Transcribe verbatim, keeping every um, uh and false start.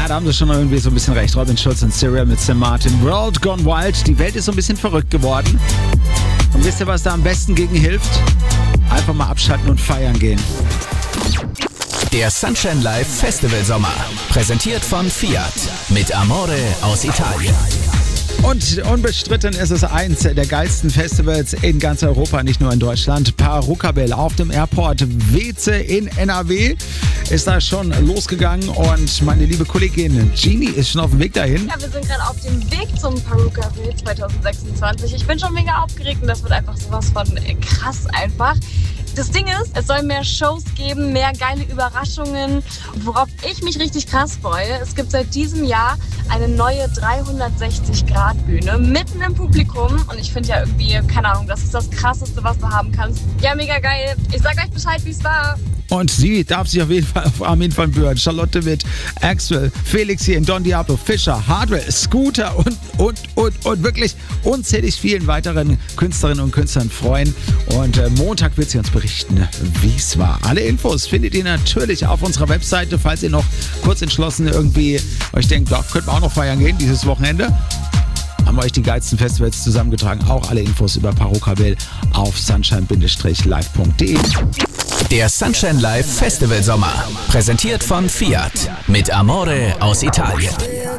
Ja, da haben sie schon irgendwie so ein bisschen recht. Robin Schulz und Serial mit Sam Martin. World Gone Wild. Die Welt ist so ein bisschen verrückt geworden. Und wisst ihr, was da am besten gegen hilft? Einfach mal abschalten und feiern gehen. Der Sunshine Live Festival Sommer. Präsentiert von Fiat. Mit Amore aus Italien. Und unbestritten ist es eins der geilsten Festivals in ganz Europa, nicht nur in Deutschland. Parukabel auf dem Airport Weeze in N R W ist da schon losgegangen und meine liebe Kollegin Genie ist schon auf dem Weg dahin. Ja, wir sind gerade auf dem Weg zum Parukabel zwanzig sechsundzwanzig. Ich bin schon mega aufgeregt und das wird einfach sowas von krass einfach. Das Ding ist, es soll mehr Shows geben, mehr geile Überraschungen. Worauf ich mich richtig krass freue, es gibt seit diesem Jahr eine neue dreihundertsechzig Grad Bühne mitten im Publikum. Und ich finde ja irgendwie, keine Ahnung, das ist das Krasseste, was du haben kannst. Ja, mega geil. Ich sag euch Bescheid, wie es war. Und sie darf sich auf jeden Fall auf Armin van Buuren, Charlotte Witt, Axel, Felix hier in Don Diablo, Fischer, Hardwell, Scooter und, und, und, und wirklich unzählig vielen weiteren Künstlerinnen und Künstlern freuen. Und äh, Montag wird sie uns berichten, wie es war. Alle Infos findet ihr natürlich auf unserer Webseite, falls ihr noch kurz entschlossen irgendwie euch denkt, doch, könnten wir auch noch feiern gehen dieses Wochenende. Haben wir euch die geilsten Festivals zusammengetragen. Auch alle Infos über Parukabel auf sunshine live punkt de. Der Sunshine Live Festival Sommer. Präsentiert von Fiat. Mit Amore aus Italien.